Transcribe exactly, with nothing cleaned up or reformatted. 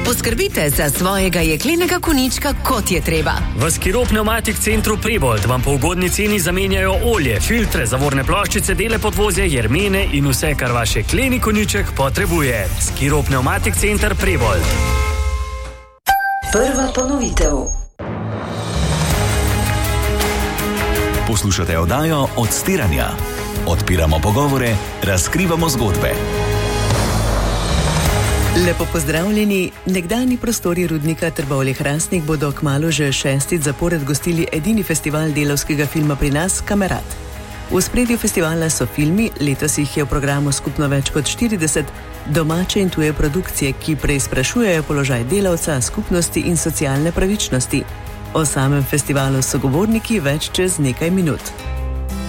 Poskrbite za svojega jeklenega konjička, kot je treba. V Skiro Pneumatik Centru Prebold vam po ugodni ceni zamenjajo olje, filtre, zavorne ploščice, dele podvozja, jermene in vse, kar vaš jekleni konjiček potrebuje. Skiro Pneumatik Center Prebold. Prva ponovitev. Poslušate oddajo Odstiranja. Odpiramo pogovore, razkrivamo zgodbe. Lepo pozdravljeni. Nekdanji prostori rudnika Trbovlje-Hrastnik bodo kmalu že šestič zapored gostili edini festival delavskega filma pri nas, Kamerad. V ospredju festivala so filmi, letos jih je v programu skupno več kot štirideset, domače in tuje produkcije, ki preizprašujejo položaj delavca, skupnosti in socialne pravičnosti. O samem festivalu so govorniki več čez nekaj minut.